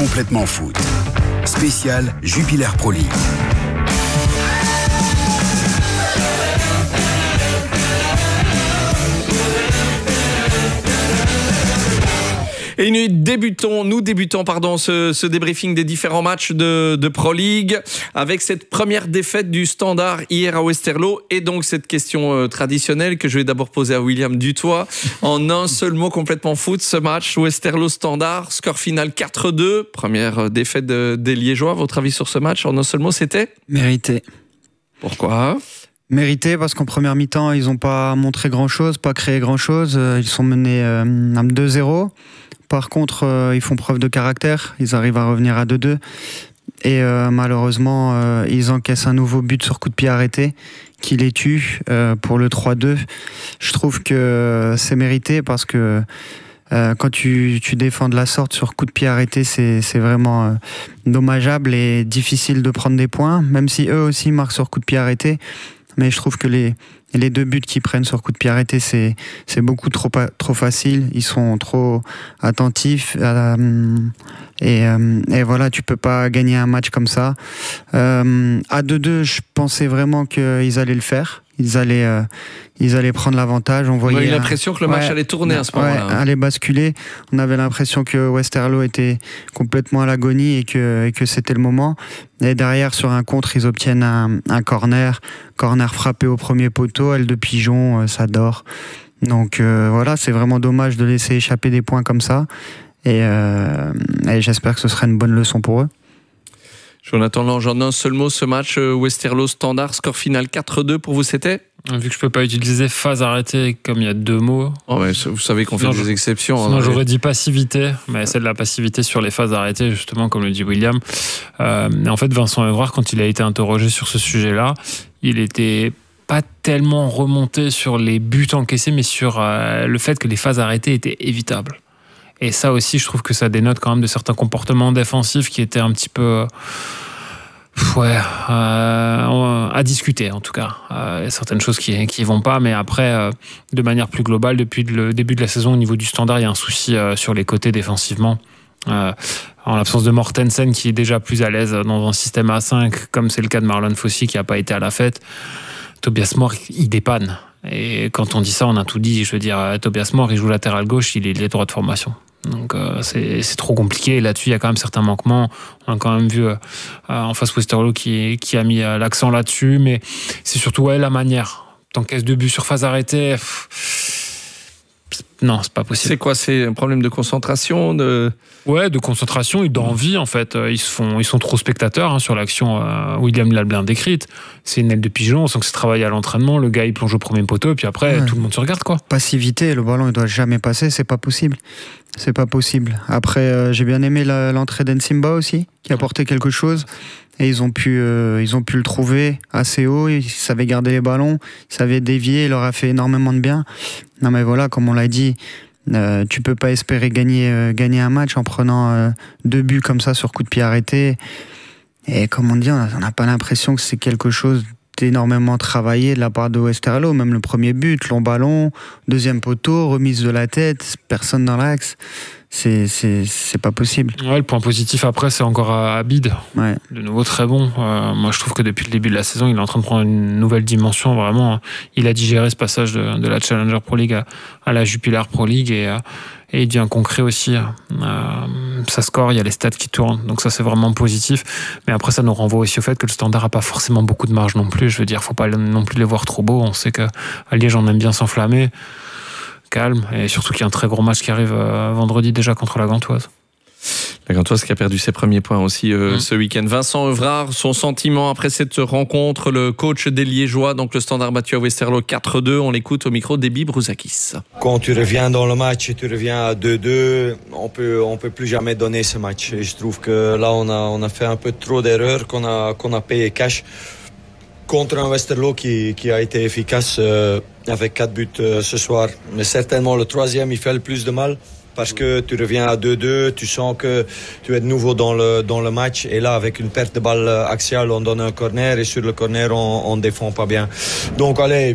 Complètement foot. Spécial Jupiler Pro League. Et nous débutons ce débriefing des différents matchs de Pro League avec cette première défaite du Standard hier à Westerlo et donc cette question traditionnelle que je vais d'abord poser à William Dutoit. En un seul mot, complètement foot, ce match Westerlo Standard, score final 4-2, première défaite des Liégeois. Votre avis sur ce match en un seul mot, c'était ? Mérité. Pourquoi ? Mérité parce qu'en première mi-temps, ils n'ont pas montré grand-chose, pas créé grand-chose. Ils sont menés à 2-0. Par contre, ils font preuve de caractère. Ils arrivent à revenir à 2-2. Et malheureusement, ils encaissent un nouveau but sur coup de pied arrêté qui les tue pour le 3-2. Je trouve que c'est mérité parce que quand tu défends de la sorte sur coup de pied arrêté, c'est vraiment dommageable et difficile de prendre des points, même si eux aussi marquent sur coup de pied arrêté. Mais je trouve que les deux buts qu'ils prennent sur coup de pied arrêté, c'est beaucoup trop facile. Ils sont trop attentifs. Et voilà, tu peux pas gagner un match comme ça. À 2-2, je pensais vraiment qu'ils allaient le faire. Ils allaient prendre l'avantage. On voyait l'impression que le match allait tourner à ce moment-là. Allait basculer. On avait l'impression que Westerlo était complètement à l'agonie et que c'était le moment. Et derrière, sur un contre, ils obtiennent un corner frappé au premier poteau, aile de pigeon, ça dort. Donc voilà, c'est vraiment dommage de laisser échapper des points comme ça. Et j'espère que ce sera une bonne leçon pour eux. Jonathan Lange, en un seul mot, ce match Westerlo Standard, score final 4-2 pour vous, c'était ? Vu que je peux pas utiliser phase arrêtée comme il y a deux mots. Oh ouais, vous savez qu'on fait des exceptions. Sinon j'aurais dit passivité, mais c'est de la passivité sur les phases arrêtées, justement, comme le dit William. En fait, Vincent Evrard, quand il a été interrogé sur ce sujet-là, il était pas tellement remonté sur les buts encaissés, mais sur le fait que les phases arrêtées étaient évitables. Et ça aussi, je trouve que ça dénote quand même de certains comportements défensifs qui étaient un petit peu... à discuter en tout cas. Il y a certaines choses qui vont pas, mais après, de manière plus globale, depuis le début de la saison, au niveau du Standard, il y a un souci sur les côtés défensivement. En l'absence de Mortensen, qui est déjà plus à l'aise dans un système A5, comme c'est le cas de Marlon Fossey, qui n'a pas été à la fête, Tobias Moore, il dépanne. Et quand on dit ça, on a tout dit. Je veux dire, Tobias Moore, il joue latéral gauche, il est droit de formation. Donc c'est trop compliqué. Et là-dessus, il y a quand même certains manquements. On a quand même vu en face Westerlo qui a mis l'accent là-dessus. Mais c'est surtout la manière. T'encaisses 2 buts sur phase arrêtée. Non, c'est pas possible. C'est quoi ? C'est un problème de concentration Ouais, de concentration et d'envie, en fait. Ils sont trop spectateurs sur l'action. William l'a bien décrite. C'est une aile de pigeon, on sent que c'est travaillé à l'entraînement. Le gars, il plonge au premier poteau, et puis après, tout le monde se regarde, quoi. Passivité, le ballon, il doit jamais passer, c'est pas possible. C'est pas possible. Après, j'ai bien aimé l'entrée d'Ensimba aussi, qui a apporté quelque chose. Et ils ont pu le trouver assez haut. Ils savaient garder les ballons, ils savaient dévier. Il leur a fait énormément de bien. Non, mais voilà, comme on l'a dit, tu peux pas espérer gagner un match en prenant 2 buts comme ça sur coup de pied arrêté. Et comme on dit, on n'a pas l'impression que c'est quelque chose d'énormément travaillé de la part de Westerlo. Même le premier but, long ballon, deuxième poteau, remise de la tête, personne dans l'axe. C'est pas possible. Ouais, le point positif après, c'est encore Abid. Ouais. De nouveau très bon. Moi, je trouve que depuis le début de la saison, il est en train de prendre une nouvelle dimension. Vraiment, il a digéré ce passage de la Challenger Pro League à la Jupiler Pro League et il devient concret aussi. Ça score, il y a les stats qui tournent, donc ça c'est vraiment positif. Mais après, ça nous renvoie aussi au fait que le Standard n'a pas forcément beaucoup de marge non plus. Je veux dire, faut pas non plus les voir trop beaux. On sait qu'à Liège, on aime bien s'enflammer. Calme, et surtout qu'il y a un très gros match qui arrive vendredi déjà contre la Gantoise. La Gantoise qui a perdu ses premiers points aussi ce week-end. Vincent Evrard, son sentiment après cette rencontre, le coach des Liégeois, donc le Standard battu à Westerlo 4-2. On l'écoute au micro d'Ebi Brouzakis. Quand tu reviens dans le match et tu reviens à 2-2, on peut plus jamais donner ce match. Et je trouve que là, on a fait un peu trop d'erreurs qu'on a payé cash contre un Westerlo qui a été efficace avec 4 buts ce soir. Mais certainement le 3e, il fait le plus de mal parce que tu reviens à 2-2, tu sens que tu es de nouveau dans le match. Et là, avec une perte de balle axiale, on donne un corner et sur le corner, on défend pas bien. Donc allez,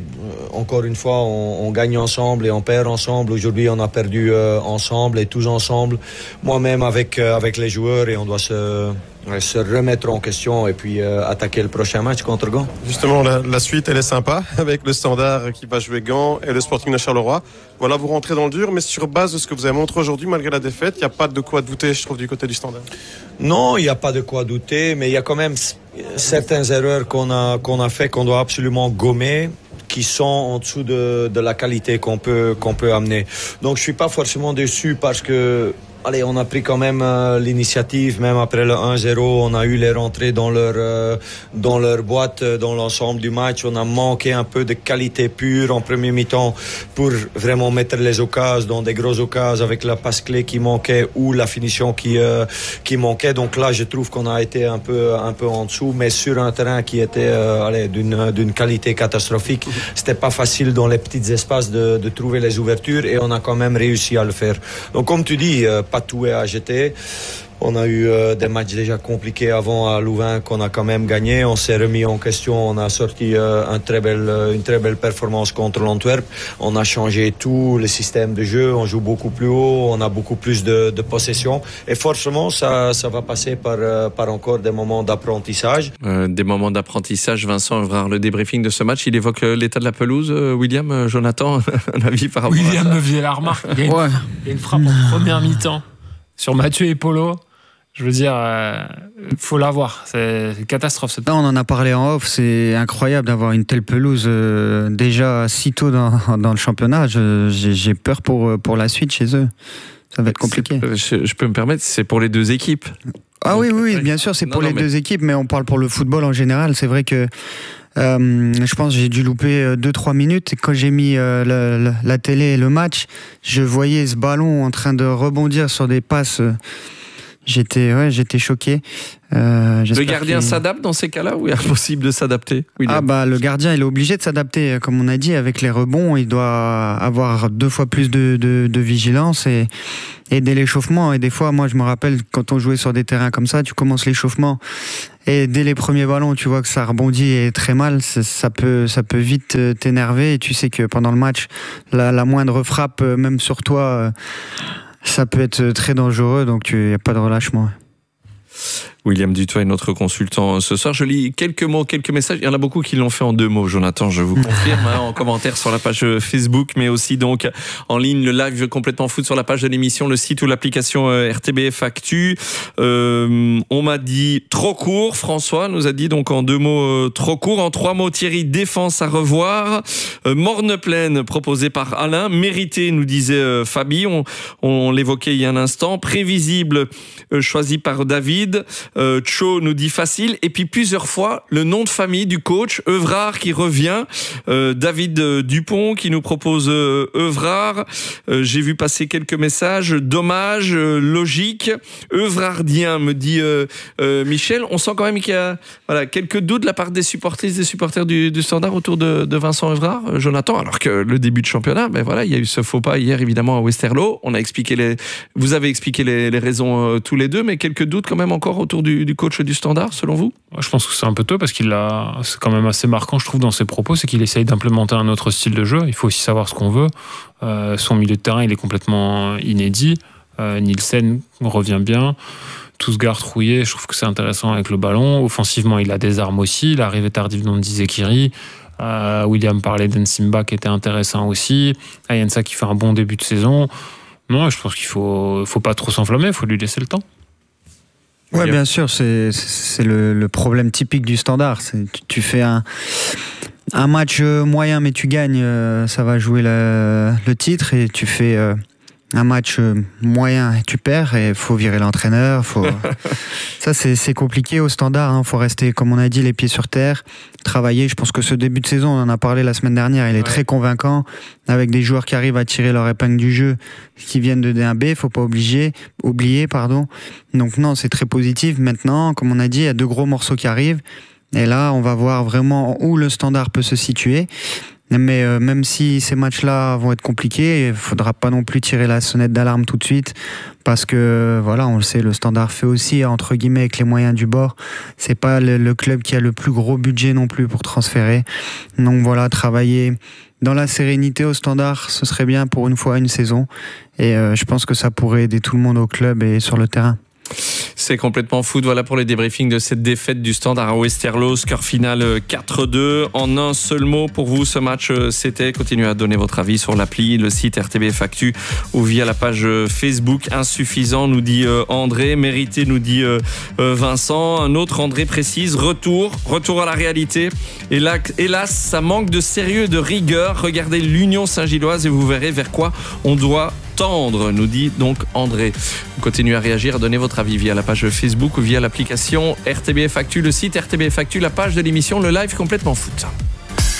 encore une fois, on gagne ensemble et on perd ensemble. Aujourd'hui, on a perdu ensemble et tous ensemble. Moi-même avec les joueurs, et on doit se remettre en question et puis attaquer le prochain match contre Gand. Justement, la suite, elle est sympa avec le Standard qui va jouer Gand et le Sporting de Charleroi. Voilà, vous rentrez dans le dur, mais sur base de ce que vous avez montré aujourd'hui, malgré la défaite, il n'y a pas de quoi douter, je trouve, du côté du Standard. Non, il n'y a pas de quoi douter, mais il y a quand même certaines erreurs qu'on a fait, qu'on doit absolument gommer, qui sont en dessous de la qualité qu'on peut amener. Donc je suis pas forcément déçu parce que on a pris quand même l'initiative, même après le 1-0, on a eu les rentrées dans leur boîte, dans l'ensemble du match. On a manqué un peu de qualité pure en premier mi-temps pour vraiment mettre les occasions dans des grosses occasions avec la passe clé qui manquait ou la finition qui manquait. Donc là, je trouve qu'on a été un peu en dessous, mais sur un terrain qui était d'une qualité catastrophique. C'était pas facile dans les petits espaces de trouver les ouvertures et on a quand même réussi à le faire. Donc comme tu dis, pas tout est à jeter. On a eu des matchs déjà compliqués avant à Louvain qu'on a quand même gagné. On s'est remis en question. On a sorti une très belle performance contre l'Antwerp. On a changé tout le système de jeu. On joue beaucoup plus haut. On a beaucoup plus de possession. Et forcément, ça va passer par encore des moments d'apprentissage. Des moments d'apprentissage. Vincent Evrard, le débriefing de ce match, il évoque l'état de la pelouse. William, Jonathan, un avis par rapport à ça? William me faisait la remarque. Il y a une frappe en première mi-temps sur Mathieu et Polo. Je veux dire, faut l'avoir. C'est une catastrophe. Là, on en a parlé en off. C'est incroyable d'avoir une telle pelouse déjà si tôt dans le championnat. J'ai peur pour la suite chez eux. Ça va être compliqué. Je peux me permettre, c'est pour les deux équipes. Ah oui, bien sûr, c'est pour les deux équipes, mais on parle pour le football en général. C'est vrai que je pense que j'ai dû louper 2-3 minutes. Et quand j'ai mis la télé et le match, je voyais ce ballon en train de rebondir sur des passes. J'étais choqué. Le gardien s'adapte dans ces cas-là ou est impossible de s'adapter, William? Le gardien il est obligé de s'adapter, comme on a dit, avec les rebonds. Il doit avoir 2 fois plus de vigilance et dès l'échauffement. Et des fois, moi je me rappelle quand on jouait sur des terrains comme ça, tu commences l'échauffement et dès les premiers ballons, tu vois que ça rebondit et très mal. Ça peut vite t'énerver et tu sais que pendant le match, la moindre frappe, même sur toi, ça peut être très dangereux, donc il n'y a pas de relâchement. William Dutoit est notre consultant ce soir. Je lis quelques mots, quelques messages. Il y en a beaucoup qui l'ont fait en 2 mots, Jonathan, je vous confirme, en commentaire sur la page Facebook, mais aussi donc en ligne, le live complètement foot sur la page de l'émission, le site ou l'application RTBF Actu. On m'a dit trop court. François nous a dit donc en 2 mots trop court. En 3 mots, Thierry, défense à revoir. Morne pleine proposé par Alain. Mérité, nous disait Fabi. On l'évoquait il y a un instant. Prévisible, choisi par David. Cho nous dit facile, et puis plusieurs fois le nom de famille du coach Evrard qui revient, David Dupont qui nous propose Evrard. J'ai vu passer quelques messages, dommage, logique, Evrardien me dit Michel. On sent quand même qu'il y a quelques doutes de la part des supporters du Standard autour de Vincent Evrard, Jonathan, alors que le début de championnat, il y a eu ce faux pas hier évidemment à Westerlo. Vous avez expliqué les raisons tous les deux, mais quelques doutes quand même encore autour du coach du Standard, selon vous? Je pense que c'est un peu tôt parce c'est quand même assez marquant, je trouve, dans ses propos, c'est qu'il essaye d'implémenter un autre style de jeu. Il faut aussi savoir ce qu'on veut. Son milieu de terrain, il est complètement inédit. Nielsen revient bien. Tousgaard rouillé, je trouve que c'est intéressant avec le ballon. Offensivement, il a des armes aussi. L'arrivée tardive d'Ondizé Kiri. William parlait d'Ensimba qui était intéressant aussi. Ayensa qui fait un bon début de saison. Non, je pense qu'il faut pas trop s'enflammer, il faut lui laisser le temps. Oui, bien sûr, c'est le problème typique du Standard. Tu fais un match moyen, mais tu gagnes, ça va jouer le titre, et tu fais un match moyen et tu perds, et il faut virer l'entraîneur. Ça, c'est compliqué au Standard. Faut rester, comme on a dit, les pieds sur terre, travailler. Je pense que ce début de saison, on en a parlé la semaine dernière, il est très convaincant, avec des joueurs qui arrivent à tirer leur épingle du jeu, qui viennent de D1B, il ne faut pas oublier. Donc non, c'est très positif. Maintenant, comme on a dit, il y a 2 gros morceaux qui arrivent. Et là, on va voir vraiment où le Standard peut se situer. Mais même si ces matchs-là vont être compliqués, il ne faudra pas non plus tirer la sonnette d'alarme tout de suite, parce que voilà, on le sait, le Standard fait aussi entre guillemets avec les moyens du bord. C'est pas le club qui a le plus gros budget non plus pour transférer. Donc voilà, travailler dans la sérénité au Standard, ce serait bien pour une fois une saison. Et je pense que ça pourrait aider tout le monde au club et sur le terrain. C'est complètement foot. Voilà pour les débriefings de cette défaite du Standard à Westerlo. Score final 4-2. En un seul mot pour vous, ce match, c'était. Continuez à donner votre avis sur l'appli, le site RTBF Actu ou via la page Facebook. Insuffisant, nous dit André. Mérité, nous dit Vincent. Un autre André précise. Retour à la réalité. Et là, hélas, ça manque de sérieux et de rigueur. Regardez l'Union Saint-Gilloise et vous verrez vers quoi on doit tendre, nous dit donc André. Continuez à réagir, à donner votre avis via la page Facebook ou via l'application RTBF Actu, le site RTBF Actu, la page de l'émission, le live complètement foot.